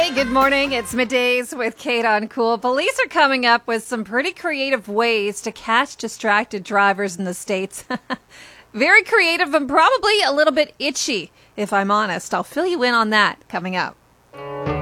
Hey, good morning. It's Middays with Kate on Cool. Police are coming up with some pretty creative ways to catch distracted drivers in the States. Very creative and probably a little bit itchy, if I'm honest. I'll fill you in on that coming up.